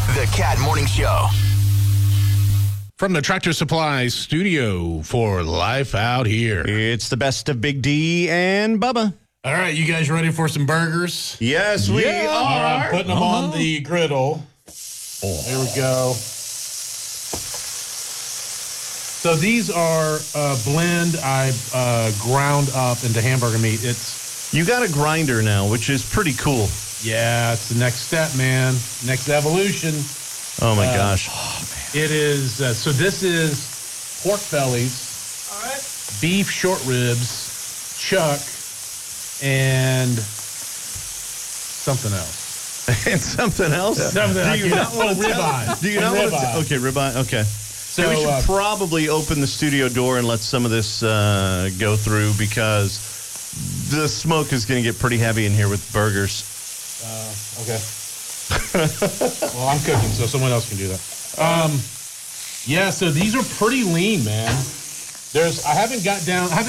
The Cat Morning Show. From the Tractor Supply studio for Life Out Here. It's the best of Big D and Bubba. All right, you guys ready for some burgers? Yes, we are. All right, putting them on the griddle. There we go. So these are a blend I ground up into hamburger meat. You got a grinder now, which is pretty cool. Yeah, it's the next step, man. Next evolution. Oh, my gosh. It is, so this is pork bellies, beef short ribs, chuck, and something else. And something else? Something Do you not want to ribeye. Do you not want to? Okay, ribeye. Okay. So we should probably open the studio door and let some of this go through because the smoke is going to get pretty heavy in here with burgers. Okay. Well, I'm cooking, so someone else can do that. Yeah, so these are pretty lean, man. I haven't got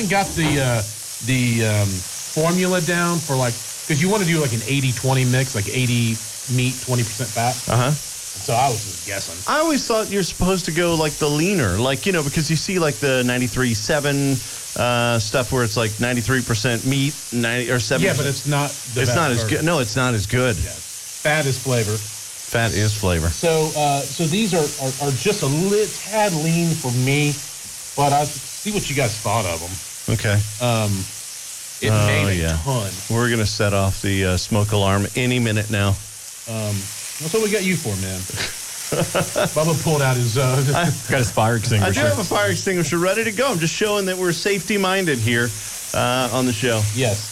the formula down for because you want to do like an 80-20 mix, like 80 meat, 20% fat. So I was just guessing. I always thought you're supposed to go like the leaner, because you see like the 93.7 stuff where it's like 93% meat, 90 or 7. Yeah, but it's not. It's not as good. No, it's not as good. Yeah. Fat is flavor. Fat is flavor. So these are just a little tad lean for me, but I see what you guys thought of them. Okay. It made a ton. We're gonna set off the smoke alarm any minute now. That's what we got you for, man. Bubba pulled out his... got his fire extinguisher. I do have a fire extinguisher ready to go. I'm just showing that we're safety-minded here on the show. Yes.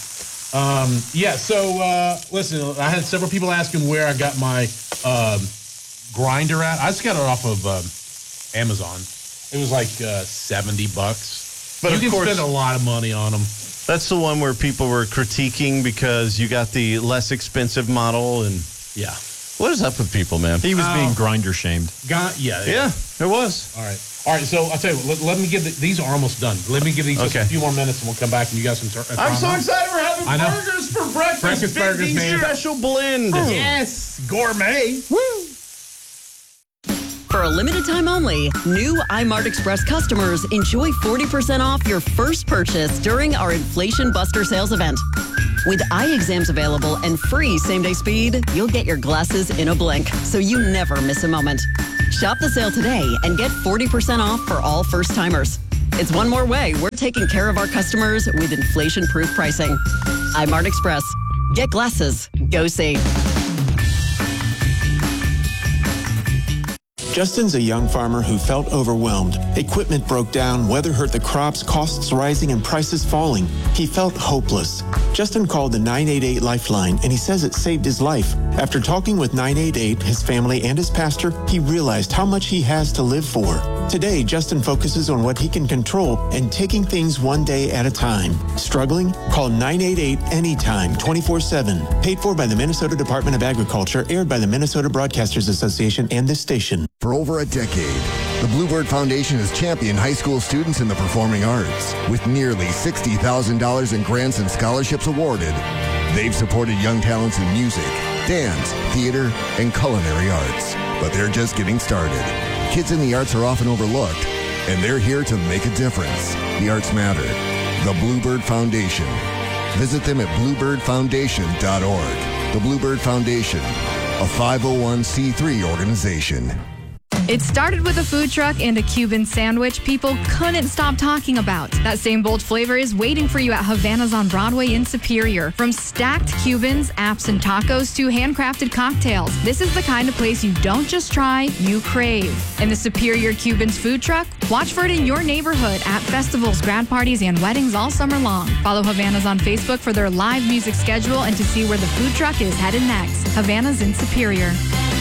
Listen, I had several people asking where I got my grinder at. I just got it off of Amazon. It was like $70. But you can spend a lot of money on them. That's the one where people were critiquing because you got the less expensive model and... Yeah. What is up with people, man? He was being grinder shamed. Yeah, there was. All right, so I'll tell you what, let me give these are almost done. Let me give these just a few more minutes and we'll come back and you guys can I'm so excited we're having burgers for breakfast. Breakfast burgers, man. Special blend. Oh. Yes, gourmet. Woo! For a limited time only, new iMart Express customers enjoy 40% off your first purchase during our Inflation Buster sales event. With eye exams available and free same-day speed, you'll get your glasses in a blink, so you never miss a moment. Shop the sale today and get 40% off for all first-timers. It's one more way we're taking care of our customers with inflation-proof pricing. iMart Express. Get glasses. Go see. Justin's a young farmer who felt overwhelmed. Equipment broke down, weather hurt the crops, costs rising, and prices falling. He felt hopeless. Justin called the 988 Lifeline, and he says it saved his life. After talking with 988, his family, and his pastor, he realized how much he has to live for. Today, Justin focuses on what he can control and taking things one day at a time. Struggling? Call 988 anytime, 24/7. Paid for by the Minnesota Department of Agriculture, aired by the Minnesota Broadcasters Association and this station. For over a decade, the Bluebird Foundation has championed high school students in the performing arts. With nearly $60,000 in grants and scholarships awarded, they've supported young talents in music, dance, theater, and culinary arts. But they're just getting started. Kids in the arts are often overlooked, and they're here to make a difference. The arts matter. The Bluebird Foundation. Visit them at bluebirdfoundation.org. The Bluebird Foundation, a 501c3 organization. It started with a food truck and a Cuban sandwich people couldn't stop talking about. That same bold flavor is waiting for you at Havana's on Broadway in Superior. From stacked Cubans, apps, and tacos to handcrafted cocktails, this is the kind of place you don't just try, you crave. And the Superior Cubans food truck? Watch for it in your neighborhood at festivals, grad parties, and weddings all summer long. Follow Havana's on Facebook for their live music schedule and to see where the food truck is headed next. Havana's in Superior.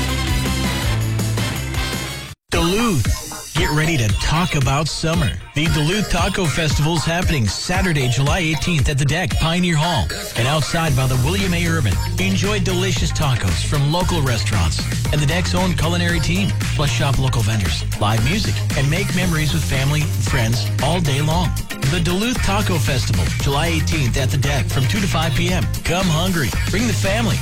Duluth. Get ready to talk about summer. The Duluth Taco Festival is happening Saturday, July 18th at the Deck, Pioneer Hall, and outside by the William A. Urban. Enjoy delicious tacos from local restaurants and the Deck's own culinary team. Plus shop local vendors, live music, and make memories with family and friends all day long. The Duluth Taco Festival, July 18th at the Deck from 2 to 5 p.m. Come hungry. Bring the family.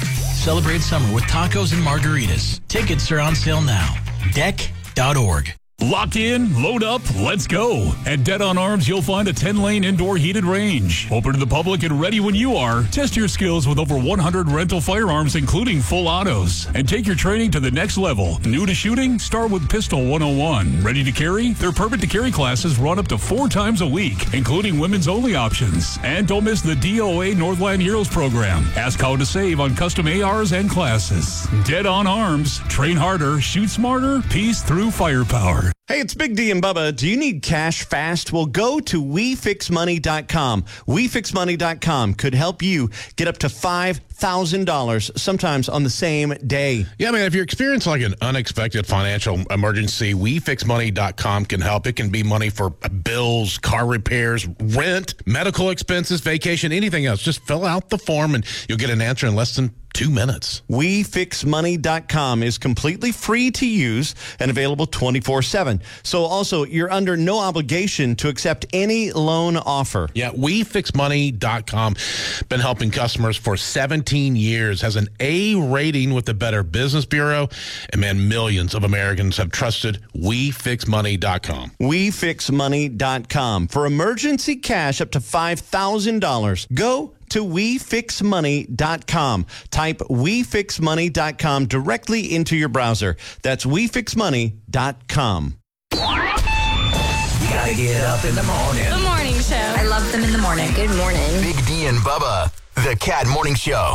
Celebrate summer with tacos and margaritas. Tickets are on sale now. Deck.org. Lock in, load up, let's go. At Dead on Arms, you'll find a 10-lane indoor heated range. Open to the public and ready when you are. Test your skills with over 100 rental firearms, including full autos. And take your training to the next level. New to shooting? Start with Pistol 101. Ready to carry? Their Permit to Carry classes run up to 4 times a week, including women's only options. And don't miss the DOA Northland Heroes program. Ask how to save on custom ARs and classes. Dead on Arms. Train harder, shoot smarter, peace through firepower. Hey, it's Big D and Bubba. Do you need cash fast? Well, go to WeFixMoney.com. WeFixMoney.com could help you get up to $5,000 sometimes on the same day. Yeah, man, if you're experiencing like an unexpected financial emergency, WeFixMoney.com can help. It can be money for bills, car repairs, rent, medical expenses, vacation, anything else. Just fill out the form and you'll get an answer in less than 2 minutes. WeFixMoney.com is completely free to use and available 24/7. So also, you're under no obligation to accept any loan offer. Yeah, WeFixMoney.com. Been helping customers for 17 years. Has an A rating with the Better Business Bureau. And man, millions of Americans have trusted WeFixMoney.com. WeFixMoney.com. For emergency cash up to $5,000. Go to WeFixMoney.com. Type WeFixMoney.com directly into your browser. That's WeFixMoney.com. You gotta get up in the morning. The morning show. I love them in the morning. Good morning. Big D and Bubba, the Cat Morning Show.